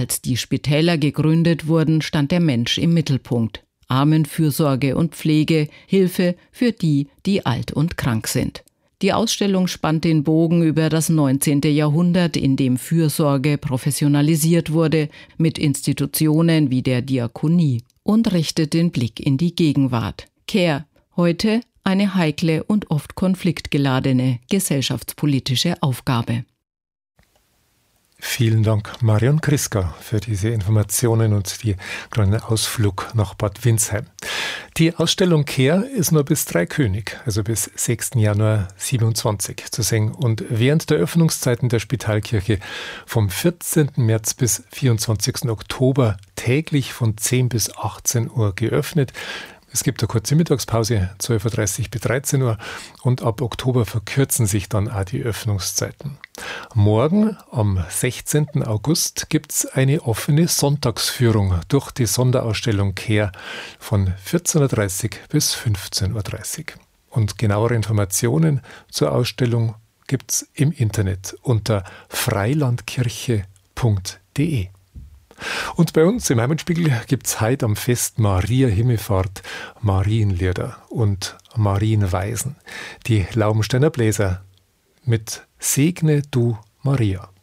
Als die Spitäler gegründet wurden, stand der Mensch im Mittelpunkt. Armenfürsorge und Pflege, Hilfe für die, die alt und krank sind. Die Ausstellung spannt den Bogen über das 19. Jahrhundert, in dem Fürsorge professionalisiert wurde, mit Institutionen wie der Diakonie, und richtet den Blick in die Gegenwart. Care, heute eine heikle und oft konfliktgeladene gesellschaftspolitische Aufgabe. Vielen Dank, Marion Kriska, für diese Informationen und die kleinen Ausflug nach Bad Windsheim. Die Ausstellung Care ist nur bis Dreikönig, also bis 6. Januar 27 zu sehen und während der Öffnungszeiten der Spitalkirche vom 14. März bis 24. Oktober täglich von 10 bis 18 Uhr geöffnet. Es gibt eine kurze Mittagspause, 12.30 Uhr bis 13 Uhr, und ab Oktober verkürzen sich dann auch die Öffnungszeiten. Morgen, am 16. August, gibt es eine offene Sonntagsführung durch die Sonderausstellung Care von 14.30 Uhr bis 15.30 Uhr. Und genauere Informationen zur Ausstellung gibt es im Internet unter freilandkirche.de. Und bei uns im Heimatspiegel gibt es heute am Fest Maria Himmelfahrt Marienlieder und Marienweisen. Die Laubensteiner Bläser mit Segne du Maria.